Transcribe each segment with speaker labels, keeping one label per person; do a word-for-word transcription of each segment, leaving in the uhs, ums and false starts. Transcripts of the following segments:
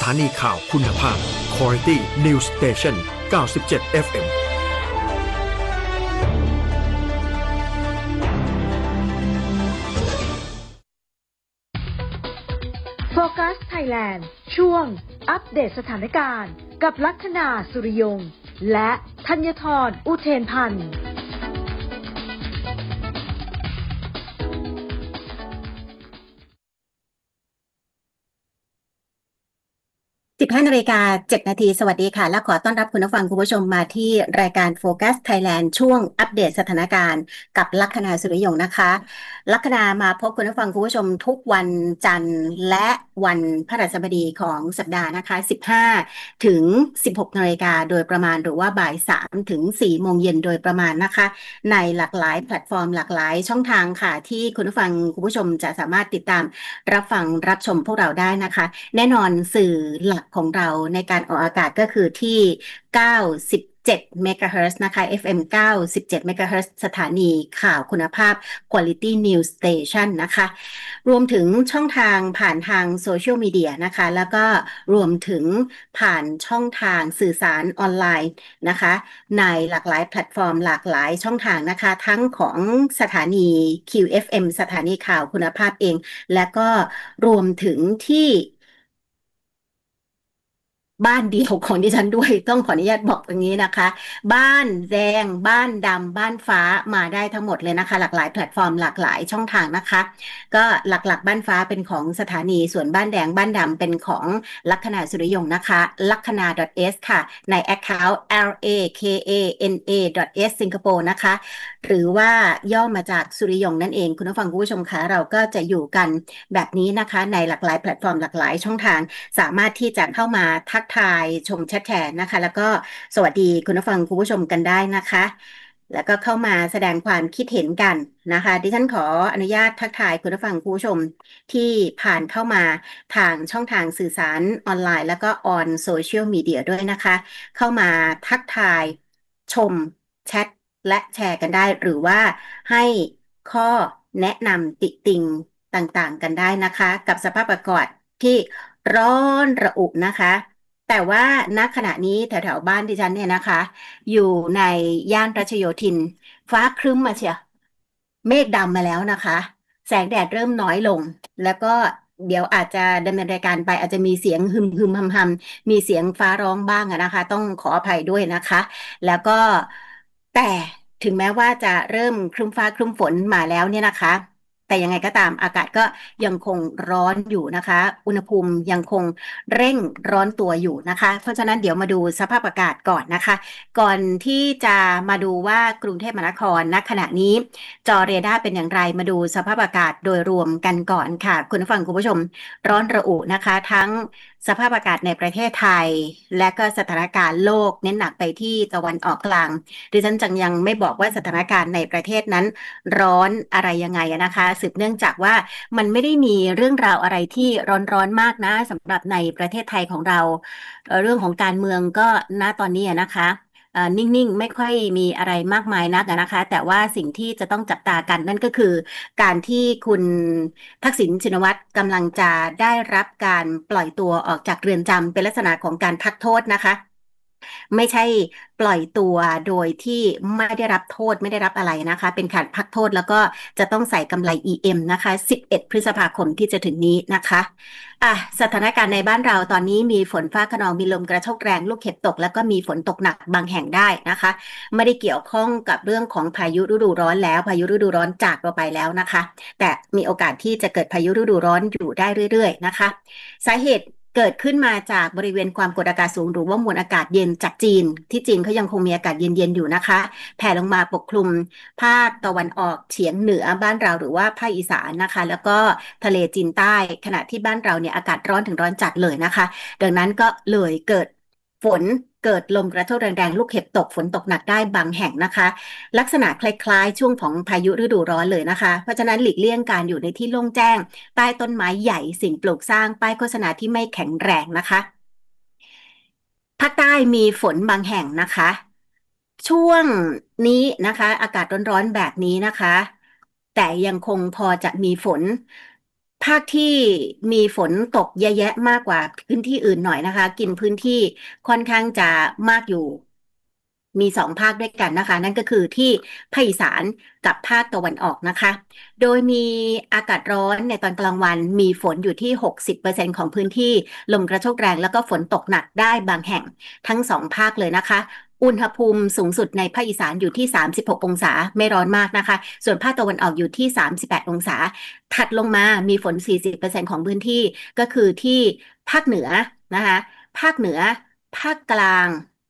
Speaker 1: านีข่าวคุณภาพ Quality News Station เก้าสิบเจ็ด เอฟ เอ็ม
Speaker 2: โฟกัสไทยแลนด์ช่วงอัปเดตสถานการณ์กับลัคนาสุริยงษ์และธัญธรอุเทนพันธ์
Speaker 3: สิบห้านาฬิกาเจ็ดนาทีสวัสดีค่ะและขอต้อนรับคุณผู้ฟังคุณผู้ชมมาที่รายการโฟกัสไทยแลนด์ช่วงอัปเดตสถานการณ์กับลัคนาสุริยงษ์นะคะลัคนามาพบคุณผู้ฟังคุณผู้ชมทุกวันจันทร์และวันพฤหัสบดีของสัปดาห์นะคะสิบห้าถึงสิบหกนาฬิกาโดยประมาณหรือว่าบ่ายสามถึงสี่โมงเย็นโดยประมาณนะคะในหลากหลายแพลตฟอร์มหลากหลายช่องทางค่ะที่คุณผู้ฟังคุณผู้ชมจะสามารถติดตามรับฟังรับชมพวกเราได้นะคะแน่นอนสื่อหลักของเราในการออกอากาศก็คือที่เก้าสิบเจ็ดเมกะเฮิรตซ์นะคะ เอฟ เอ็ม เก้าสิบเจ็ดเมกะเฮิรตซ์สถานีข่าวคุณภาพ Quality News Station นะคะรวมถึงช่องทางผ่านทางโซเชียลมีเดียนะคะแล้วก็รวมถึงผ่านช่องทางสื่อสารออนไลน์นะคะในหลากหลายแพลตฟอร์มหลากหลายช่องทางนะคะทั้งของสถานี คิว เอฟ เอ็ม สถานีข่าวคุณภาพเองและก็รวมถึงที่บ้านเดียวของดิฉันด้วยต้องขออนุญาตบอกอย่างนี้นะคะบ้านแดงบ้านดำบ้านฟ้ามาได้ทั้งหมดเลยนะคะหลากหลายแพลตฟอร์มหลากหลายช่องทางนะคะก็หลักๆบ้านฟ้าเป็นของสถานีส่วนบ้านแดงบ้านดำเป็นของลัคนาสุริยงษ์นะคะลัคนา .s ค่ะใน account แอล เอ เค เอ เอ็น เอ .s สิงคโปร์นะคะหรือว่าย่อมาจากสุริยงษ์นั่นเองคุณผู้ฟังคุณผู้ชมคะเราก็จะอยู่กันแบบนี้นะคะในหลากหลายแพลตฟอร์มหลากหลายช่องทางสามารถที่จะเข้ามาทักทายชมแชทแชร์นะคะแล้วก็สวัสดีคุณผู้ฟังคุณผู้ชมกันได้นะคะแล้วก็เข้ามาแสดงความคิดเห็นกันนะคะดิฉันขออนุญาตทักทายคุณผู้ฟังคุณผู้ชมที่ผ่านเข้ามาทางช่องทางสื่อสารออนไลน์แล้วก็ออนโซเชียลมีเดียด้วยนะคะเข้ามาทักทายชมแชทและแชร์กันได้หรือว่าให้ข้อแนะนำติติงต่างๆกันได้นะคะกับสภาพอากาศที่ร้อนระอุนะคะแต่ว่าณขณะนี้แถวๆบ้านดิฉันเนี่ยนะคะอยู่ในย่านรัชโยธินฟ้าครึ้มมาเชียวเมฆดำมาแล้วนะคะแสงแดดเริ่มน้อยลงแล้วก็เดี๋ยวอาจจะดำเนินรายการไปอาจจะมีเสียงฮึมฮึมฮัมฮัมมีเสียงฟ้าร้องบ้างนะคะต้องขออภัยด้วยนะคะแล้วก็แต่ถึงแม้ว่าจะเริ่มครึ้มฟ้าครึ้มฝนมาแล้วเนี่ยนะคะแต่ยังไงก็ตามอากาศก็ยังคงร้อนอยู่นะคะอุณหภูมิยังคงเร่งร้อนตัวอยู่นะคะเพราะฉะนั้นเดี๋ยวมาดูสภาพอากาศก่อนนะคะก่อนที่จะมาดูว่ากรุงเทพมหานครณขณะนี้จอเรดาร์เป็นอย่างไรมาดูสภาพอากาศโดยรวมกันก่อนค่ะคุณผู้ฟังคุณผู้ชมร้อนระอุนะคะทั้งสภาพอากาศในประเทศไทยและก็สถานการณ์โลกเน้นหนักไปที่ตะวันออกกลางดิฉันจังยังไม่บอกว่าสถานการณ์ในประเทศนั้นร้อนอะไรยังไงนะคะสืบเนื่องจากว่ามันไม่ได้มีเรื่องราวอะไรที่ร้อนๆมากนะสำหรับในประเทศไทยของเราเอ่อเรื่องของการเมืองก็ณตอนนี้นะคะเอ่อนิ่งๆไม่ค่อยมีอะไรมากมายนักนะคะแต่ว่าสิ่งที่จะต้องจับตากันนั่นก็คือการที่คุณทักษิณชินวัตรกำลังจะได้รับการปล่อยตัวออกจากเรือนจำเป็นลักษณะของการพักโทษนะคะไม่ใช่ปล่อยตัวโดยที่ไม่ได้รับโทษไม่ได้รับอะไรนะคะเป็นการพักโทษแล้วก็จะต้องใส่กำไร อี เอ็ม นะคะสิบเอ็ดพฤษภาคมที่จะถึงนี้นะคะอ่ะสถานการณ์ในบ้านเราตอนนี้มีฝนฟ้าคะนองมีลมกระโชกแรงลูกเห็บตกแล้วก็มีฝนตกหนักบางแห่งได้นะคะไม่ได้เกี่ยวข้องกับเรื่องของพายุฤดูร้อนแล้วพายุฤดูร้อนจากเราไปแล้วนะคะแต่มีโอกาสที่จะเกิดพายุฤดูร้อนอยู่ได้เรื่อยๆนะคะสาเหตุเกิดขึ้นมาจากบริเวณความกดอากาศสูงหรือว่ามวลอากาศเย็นจากจีนที่จีนเขายังคงมีอากาศเย็นๆอยู่นะคะแผ่ลงมาปกคลุมภาคตะวันออกเฉียงเหนือบ้านเราหรือว่าภาคอีสานนะคะแล้วก็ทะเลจีนใต้ขณะที่บ้านเราเนี่ยอากาศร้อนถึงร้อนจัดเลยนะคะดังนั้นก็เลยเกิดฝนเกิดลมกระโชกแรงๆลูกเห็บตกฝนตกหนักได้บางแห่งนะคะลักษณะคล้ายๆช่วงของพายุฤดูร้อนเลยนะคะเพราะฉะนั้นหลีกเลี่ยงการอยู่ในที่โล่งแจ้งใต้ต้นไม้ใหญ่สิ่งปลูกสร้างป้ายโฆษณาที่ไม่แข็งแรงนะคะภาคใต้มีฝนบางแห่งนะคะช่วงนี้นะคะอากาศร้อนๆแบบนี้นะคะแต่ยังคงพอจะมีฝนภาคที่มีฝนตกเยอะแยะมากกว่าพื้นที่อื่นหน่อยนะคะกินพื้นที่ค่อนข้างจะมากอยู่มีสองภาคด้วยกันนะคะนั่นก็คือที่ภาคอีสานกับภาคตะวันออกนะคะโดยมีอากาศร้อนในตอนกลางวันมีฝนอยู่ที่ หกสิบเปอร์เซ็นต์ ของพื้นที่ลมกระโชกแรงแล้วก็ฝนตกหนักได้บางแห่งทั้งสองภาคเลยนะคะอุณหภูมิสูงสุดในภาคอีสานอยู่ที่สามสิบหกองศาไม่ร้อนมากนะคะส่วนภาคตะวันออกอยู่ที่สามสิบแปดองศาถัดลงมามีฝน สี่สิบเปอร์เซ็นต์ ของพื้นที่ก็คือที่ภาคเหนือนะคะภาคเหนือภาคกลาง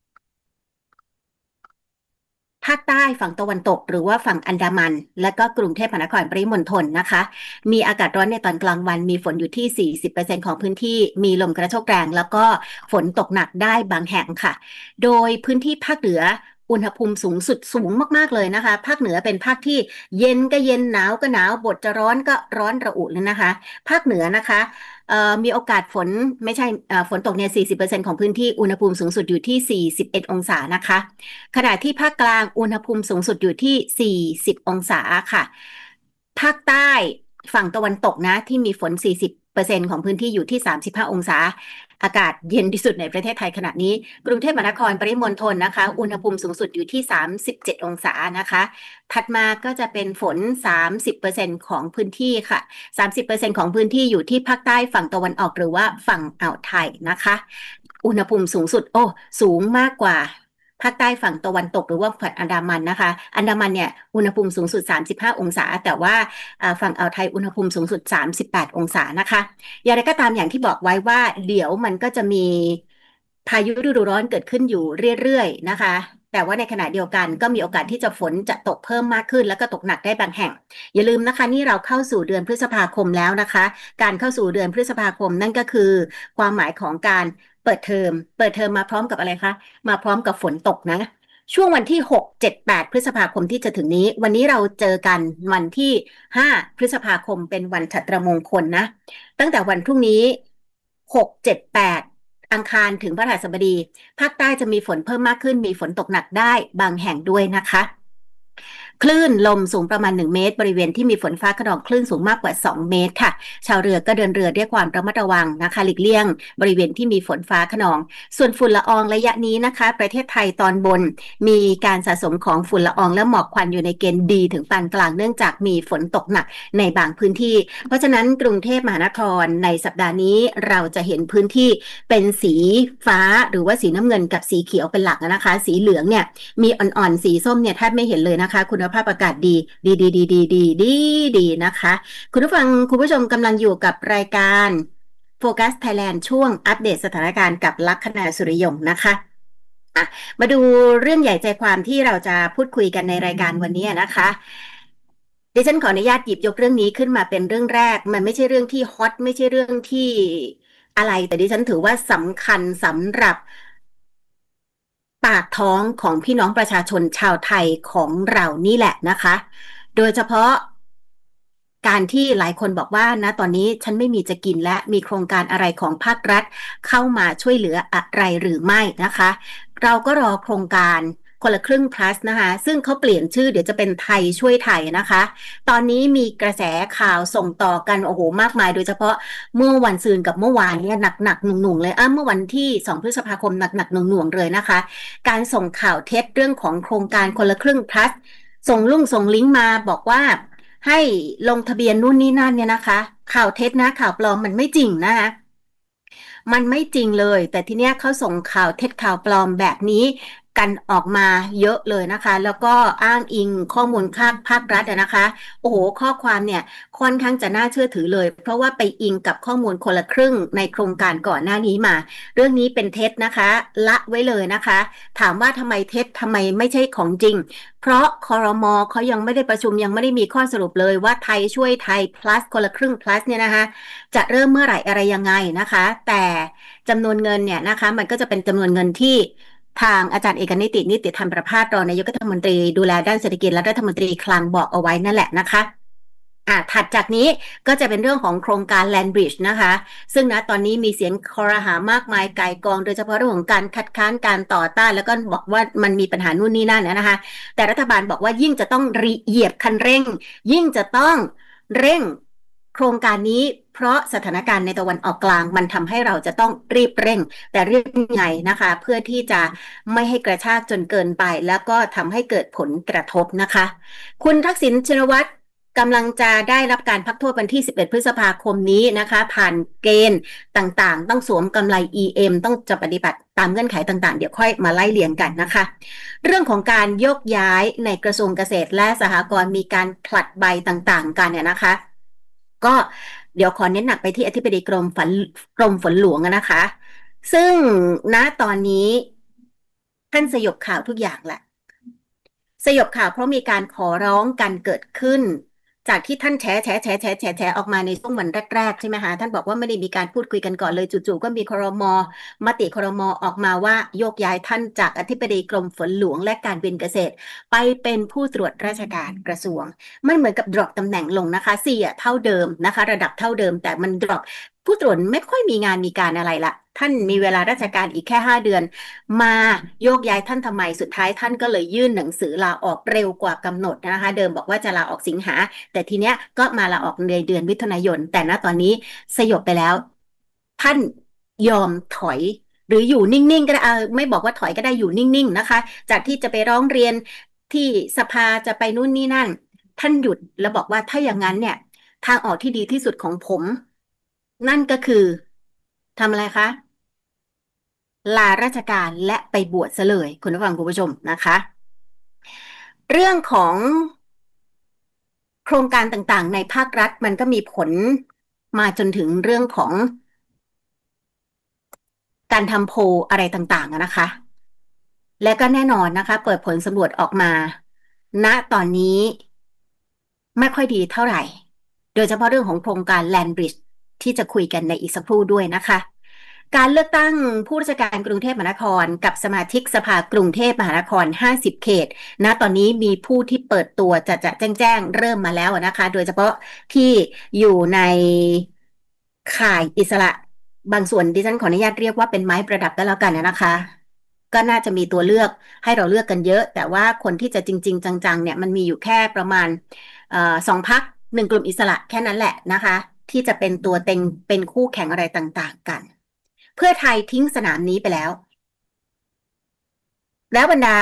Speaker 3: ภาคใต้ฝั่งตะวันตกหรือว่าฝั่งอันดามันและก็กรุงเทพมหานครปริมณฑลนะคะมีอากาศร้อนในตอนกลางวันมีฝนอยู่ที่ สี่สิบเปอร์เซ็นต์ ของพื้นที่มีลมกระโชกแรงแล้วก็ฝนตกหนักได้บางแห่งค่ะโดยพื้นที่ภาคเหนืออุณหภูมิสูงสุดสูงมากๆเลยนะคะภาคเหนือเป็นภาคที่เย็นก็เย็นหนาวก็หนาวบทจะร้อนก็ร้อนระอุเลยนะคะภาคเหนือนะคะเอ่อมีโอกาสฝนไม่ใช่เอ่อฝนตกเนี่ย สี่สิบเปอร์เซ็นต์ ของพื้นที่อุณหภูมิสูงสุดอยู่ที่ สี่สิบเอ็ด องศานะคะ ขณะที่ภาคกลางอุณหภูมิสูงสุดอยู่ที่ สี่สิบ องศาค่ะ ภาคใต้ฝั่งตะวันตกนะที่มีฝน สี่สิบเปอร์เซ็นต์ ของพื้นที่อยู่ที่ สามสิบห้า องศา อากาศเย็นที่สุดในประเทศไทยขณะนี้ กรุงเทพมหานครปริมณฑลนะคะ อุณหภูมิสูงสุดอยู่ที่ สามสิบเจ็ด องศานะคะ ถัดมาก็จะเป็นฝน สามสิบเปอร์เซ็นต์ ของพื้นที่ค่ะ สามสิบเปอร์เซ็นต์ ของพื้นที่อยู่ที่ภาคใต้ฝั่งตะวันออกหรือว่าฝั่งอ่าวไทยนะคะ อุณหภูมิสูงสุดโอ้สูงมากกว่าภาคใต้ฝั่งตะวันตกหรือว่าฝั่งอันดามันนะคะอันดามันเนี่ยอุณหภูมิสูงสุดสามสิบห้าองศาแต่ว่าฝั่งอ่าวไทยอุณหภูมิสูงสุดสามสิบแปดองศานะคะอย่างไรก็ตามอย่างที่บอกไว้ว่าเดี๋ยวมันก็จะมีพายุฤดูร้อนเกิดขึ้นอยู่เรื่อยๆนะคะแต่ว่าในขณะเดียวกันก็มีโอกาสที่จะฝนจะตกเพิ่มมากขึ้นแล้วก็ตกหนักได้บางแห่งอย่าลืมนะคะนี่เราเข้าสู่เดือนพฤษภาคมแล้วนะคะการเข้าสู่เดือนพฤษภาคมนั่นก็คือความหมายของการเปิดเทอมเปิดเทอมมาพร้อมกับอะไรคะมาพร้อมกับฝนตกนะช่วงวันที่หก เจ็ด แปดพฤษภาคมที่จะถึงนี้วันนี้เราเจอกันวันที่ห้าพฤษภาคมเป็นวันฉัตรมงคลนะตั้งแต่วันพรุ่งนี้หก เจ็ด แปดอังคารถึงพฤหัสบดีภาคใต้จะมีฝนเพิ่มมากขึ้นมีฝนตกหนักได้บางแห่งด้วยนะคะคลื่นลมสูงประมาณหนึ่งเมตรบริเวณที่มีฝนฟ้าคะนองคลื่นสูงมากกว่าสองเมตรค่ะชาวเรือก็เดินเรือด้วยความระมัดระวังนะคะหลีกเลี่ยงบริเวณที่มีฝนฟ้าคะนองส่วนฝุ่นละอองระยะนี้นะคะประเทศไทยตอนบนมีการสะสมของฝุ่นละอองและหมอกควันอยู่ในเกณฑ์ดีถึงปานกลางเนื่องจากมีฝนตกหนักในบางพื้นที่เพราะฉะนั้นกรุงเทพมหานครในสัปดาห์นี้เราจะเห็นพื้นที่เป็นสีฟ้าหรือว่าสีน้ำเงินกับสีเขียวเป็นหลักนะคะสีเหลืองเนี่ยมีอ่อนๆสีส้มเนี่ยแทบไม่เห็นเลยนะคะคุณภาพอากาศดีดีดีดีดีดีดีดีนะคะคุณผู้ฟังคุณผู้ชมกำลังอยู่กับรายการโฟกัสไทยแลนด์ช่วงอัปเดตสถานการณ์กับลัคนาสุริยงนะคะอ่ะมาดูเรื่องใหญ่ใจความที่เราจะพูดคุยกันในรายการวันนี้นะคะดิฉันขออนุญาตหยิบยกเรื่องนี้ขึ้นมาเป็นเรื่องแรกมันไม่ใช่เรื่องที่ฮอตไม่ใช่เรื่องที่อะไรแต่ดิฉันถือว่าสำคัญสำหรับปากท้องของพี่น้องประชาชนชาวไทยของเรานี่แหละนะคะ โดยเฉพาะการที่หลายคนบอกว่านะตอนนี้ฉันไม่มีจะกินและมีโครงการอะไรของภาครัฐเข้ามาช่วยเหลืออะไรหรือไม่นะคะเราก็รอโครงการคนละครึ่ง plus นะคะซึ่งเขาเปลี่ยนชื่อเดี๋ยวจะเป็นไทยช่วยไทยนะคะตอนนี้มีกระแสข่าวส่งต่อกันโอ้โหมากมายโดยเฉพาะเมื่อวันซืนกับเมื่อวานเนี่ยหนักๆหน่วงๆเลยอ่ะเมื่อวันที่สองพฤษภาคมหนักๆหน่วงๆเลยนะคะการส่งข่าวเท็จเรื่องของโครงการคนละครึ่ง plus ส่งลุงส่งลิงก์มาบอกว่าให้ลงทะเบียนนู่นนี่นั่นเนี่ยนะคะข่าวเท็จนะข่าวปลอมมันไม่จริงนะคะมันไม่จริงเลยแต่ทีเนี้ยเขาส่งข่าวเท็จข่าวปลอมแบบนี้กันออกมาเยอะเลยนะคะแล้วก็อ้างอิงข้อมูลภาคภาครัฐนะคะโอ้โหข้อความเนี่ยค่อนข้างจะน่าเชื่อถือเลยเพราะว่าไปอิงกับข้อมูลคนละครึ่งในโครงการก่อนหน้านี้มาเรื่องนี้เป็นเท็จนะคะละไว้เลยนะคะถามว่าทำไมเท็จทำไมไม่ใช่ของจริงเพราะครม.เขายังไม่ได้ประชุมยังไม่ได้มีข้อสรุปเลยว่าไทยช่วยไทย plus คนละครึ่ง plus เนี่ยนะคะจะเริ่มเมื่อไหร่อะไรยังไงนะคะแต่จำนวนเงินเนี่ยนะคะมันก็จะเป็นจำนวนเงินที่ทางอาจารย์เอกนิตินิติธรรมประภาสรองนายกรัฐมนตรีดูแลด้านเศรษฐกิจและรัฐมนตรีคลังบอกเอาไว้นั่นแหละนะคะอ่าถัดจากนี้ก็จะเป็นเรื่องของโครงการ Land Bridge นะคะซึ่งณตอนนี้มีเสียงคอรหามากมายไก่กองโดยเฉพาะเรื่องของการคัดค้านการต่อต้านแล้วก็บอกว่ามันมีปัญหานู่นนี่นั่นนะคะแต่รัฐบาลบอกว่ายิ่งจะต้องเหยียบคันเร่งยิ่งจะต้องเร่งโคครงการนี้เพราะสถานการณ์ในตะวันออกกลางมันทำให้เราจะต้องรีบเร่งแต่รีบยังไงนะคะเพื่อที่จะไม่ให้กระชากจนเกินไปแล้วก็ทำให้เกิดผลกระทบนะคะคุณทักษิณชินวัตรกำลังจะได้รับการพักโทษวันที่สิบเอ็ดพฤษภาคมนี้นะคะผ่านเกณฑ์ต่างๆต้องสวมกำไร อี เอ็ม ต้องจะปฏิบัติตามเงื่อนไขต่างๆเดี๋ยวค่อยมาไล่เรียงกันนะคะเรื่องของการโยกย้ายในกระทรวงเกษตรและสหกรณ์มีการผลัดใบต่างๆกันเนี่ยนะคะก็เดี๋ยวขอเน้นหนักไปที่อธิบดีกรมฝนกรมฝนหลวงนะคะซึ่งณตอนนี้ท่านสยบข่าวทุกอย่างแหละสยบข่าวเพราะมีการขอร้องกันเกิดขึ้นจากที่ท่านแฉแฉแฉแฉแฉแฉออกมาในช่วงวันแรกๆใช่ไหมคะท่านบอกว่าไม่ได้มีการพูดคุยกันก่อนเลยจู่ๆก็มีครม.มติครม.ออกมาว่าโยกย้ายท่านจากอธิบดีกรมฝนหลวงและการบินเกษตรไปเป็นผู้ตรวจราชการกระทรวงไม่เหมือนกับดรอปตำแหน่งลงนะคะสี่เท่าเดิมนะคะระดับเท่าเดิมแต่มันดรอปผู้ตรวจไม่ค่อยมีงานมีการอะไรละท่านมีเวลาราชการอีกแค่ห้าเดือนมาโยกย้ายท่านทำไมสุดท้ายท่านก็เลยยื่นหนังสือลาออกเร็วกว่ากำหนดนะคะเดิมบอกว่าจะลาออกสิงหาแต่ทีเนี้ยก็มาลาออกในเดือนมิถุนายนแต่ณตอนนี้สยบไปแล้วท่านยอมถอยหรืออยู่นิ่งๆก็ได้ไม่บอกว่าถอยก็ได้อยู่นิ่งๆนะคะจากที่จะไปร้องเรียนที่สภาจะไปนู่นนี่นั่นท่านหยุดแล้วบอกว่าถ้าอย่างนั้นเนี่ยทางออกที่ดีที่สุดของผมนั่นก็คือทำอะไรคะลาราชการและไปบวชซะเลยคุณผู้ฟังคุณผู้ชมนะคะเรื่องของโครงการต่างๆในภาครัฐมันก็มีผลมาจนถึงเรื่องของการทำโพลอะไรต่างๆนะคะและก็แน่นอนนะคะเปิดผลสำรวจออกมาณตอนนี้ไม่ค่อยดีเท่าไหร่โดยเฉพาะเรื่องของโครงการ Land Bridge ที่จะคุยกันในอีกสักครู่ด้วยนะคะการเลือกตั้งผู้ราชการกรุงเทพมหานครกับสมาชิกสภากรุงเทพมหานครห้าสิบเขตณตอนนี้มีผู้ที่เปิดตัวจะจะแจ้งแจ้งเริ่มมาแล้วนะคะโดยเฉพาะที่อยู่ในข่ายอิสระบางส่วนดิฉันขออนุญาตเรียกว่าเป็นไม้ประดับก็แล้วกันนะคะก็น่าจะมีตัวเลือกให้เราเลือกกันเยอะแต่ว่าคนที่จะจริงๆจังๆเนี่ยมันมีอยู่แค่ประมาณเอ่อสองพรรคหนึ่งกลุ่มอิสระแค่นั้นแหละนะคะที่จะเป็นตัวเต็งเป็นคู่แข่งอะไรต่างๆกันเพื่อไทยทิ้งสนามนี้ไปแล้วแล้วบรรดา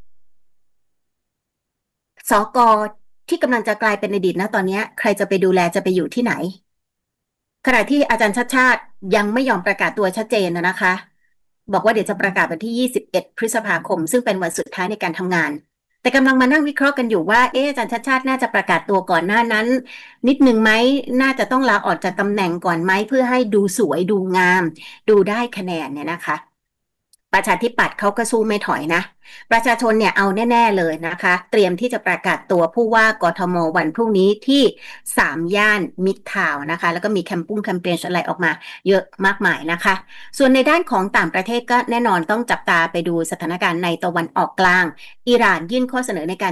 Speaker 3: สกที่กำลังจะกลายเป็นอดีตนะตอนนี้ใครจะไปดูแลจะไปอยู่ที่ไหนขณะที่อาจารย์ชัดชาติยังไม่ยอมประกาศตัวชัดเจนนะคะบอกว่าเดี๋ยวจะประกาศวันที่ยี่สิบเอ็ดพฤษภาคมซึ่งเป็นวันสุดท้ายในการทำงานแต่กำลังมานั่งวิเคราะห์กันอยู่ว่าเอ๊ะอาจารย์ชัดชาติน่าจะประกาศตัวก่อนหน้านั้นนิดนึงไหมน่าจะต้องลาออกจากตำแหน่งก่อนไหมเพื่อให้ดูสวยดูงามดูได้คะแนนเนี่ยนะคะประชาธิปัตย์เขาก็สู้ไม่ถอยนะประชาชนเนี่ยเอาแน่ๆเลยนะคะเตรียมที่จะประกาศตัวผู้ว่ากทมวันพรุ่งนี้ที่สามย่านมิตรทาวน์นะคะแล้วก็มีแคมปุ้งแคมเปญอะไรออกมาเยอะมากมายนะคะส่วนในด้านของต่างประเทศก็แน่นอนต้องจับตาไปดูสถานการณ์ในตะวันออกกลางอิหร่านยื่นข้อเสนอในการ